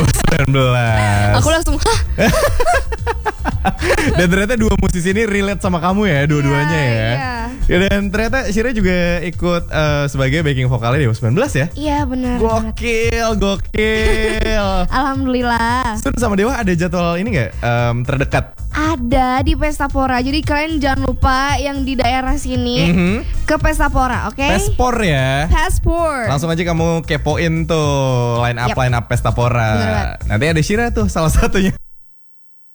Dewa 19. Aku langsung hah. Dan ternyata dua musisi ini relate sama kamu ya, dua-duanya ya. Ya, dan ternyata Shira juga ikut sebagai backing vokalnya Dewa 19 ya. Iya benar. Gokil. Alhamdulillah. Sun sama Dewa ada jadwal ini nggak terdekat? Ada di Pestapora. Jadi kalian jangan lupa yang di daerah sini ke Pestapora, oke? Pespor ya. Pespor. Langsung aja kamu kepoin tuh line up Pestapora. Nanti ada Shira tuh salah satunya.